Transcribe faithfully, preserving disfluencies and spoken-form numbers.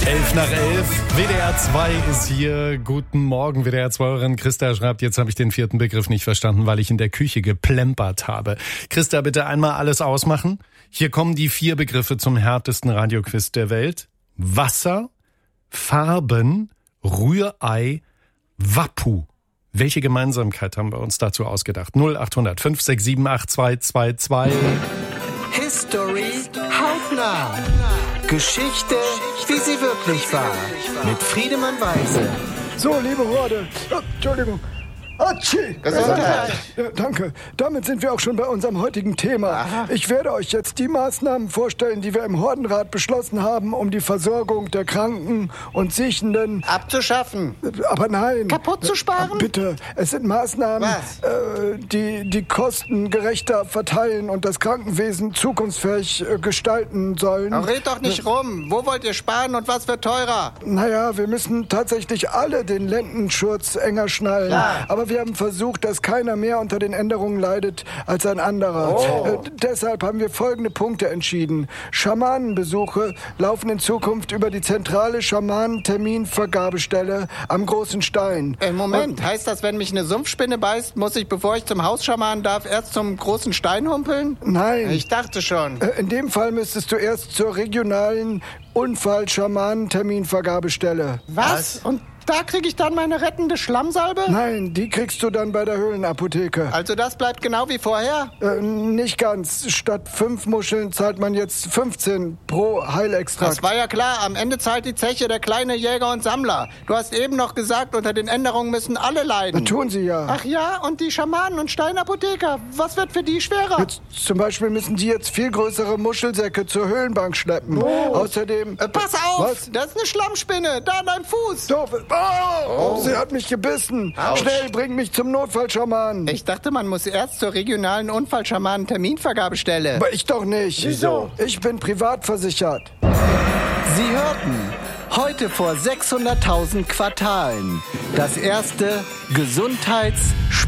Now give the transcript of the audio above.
Elf nach elf, W D R zwei ist hier. Guten Morgen, W D R zwei-Hörerin Christa schreibt, jetzt habe ich den vierten Begriff nicht verstanden, weil ich in der Küche geplempert habe. Christa, bitte einmal alles ausmachen. Hier kommen die vier Begriffe zum härtesten Radioquiz der Welt. Wasser, Farben, Rührei, Wappu. Welche Gemeinsamkeit haben wir uns dazu ausgedacht? null acht hundert fünf sechs sieben acht zwei zwei zwei. History hautnah. Geschichte, wie sie wirklich war. Mit Friedemann Weise. So, liebe Horde. Oh, Entschuldigung. Atschi. Gesundheit. Ja, danke. Damit sind wir auch schon bei unserem heutigen Thema. Aha. Ich werde euch jetzt die Maßnahmen vorstellen, die wir im Hordenrat beschlossen haben, um die Versorgung der Kranken und Siechenden Abzuschaffen. Aber nein. Kaputt zu sparen? Bitte, es sind Maßnahmen, Was? äh, die die Kosten gerechter verteilen und das Krankenwesen zukunftsfähig äh, gestalten sollen. Ach, red doch nicht rum. Wo wollt ihr sparen und was wird teurer? Naja, wir müssen tatsächlich alle den Lendenschurz enger schnallen. Ja. Aber wir haben versucht, dass keiner mehr unter den Änderungen leidet als ein anderer. Oh. Äh, deshalb haben wir folgende Punkte entschieden. Schamanenbesuche laufen in Zukunft über die zentrale Schamanen-Terminvergabestelle am Großen Stein. Äh, Moment, heißt das, wenn mich eine Sumpfspinne beißt, muss ich, bevor ich zum Hausschaman darf, erst zum großen Stein humpeln? Nein. Ich dachte schon. Äh, In dem Fall müsstest du erst zur regionalen Unfall-Schamanen-Terminvergabestelle. Was? Und da kriege ich dann meine rettende Schlammsalbe? Nein, die kriegst du dann bei der Höhlenapotheke. Also das bleibt genau wie vorher? Äh, nicht ganz. Statt fünf Muscheln zahlt man jetzt fünfzehn pro Heilextrakt. Das war ja klar. Am Ende zahlt die Zeche der kleine Jäger und Sammler. Du hast eben noch gesagt, unter den Änderungen müssen alle leiden. Tun sie ja. Ach ja, und die Schamanen und Steinapotheker, was wird für die schwerer? Jetzt, zum Beispiel müssen die jetzt viel größere Muschelsäcke zur Höhlenbank schleppen. Oh. Außerdem... Äh, pass auf! Was? Das ist eine Schlammspinne, da an deinem Fuß. Doof. Oh, sie hat mich gebissen. Autsch. Schnell, bring mich zum Notfallschamanen. Ich dachte, man muss erst zur regionalen Unfallschamanen-Terminvergabestelle. Aber ich doch nicht. Wieso? Ich bin privat versichert. Sie hörten heute vor sechshunderttausend Quartalen das erste Gesundheits-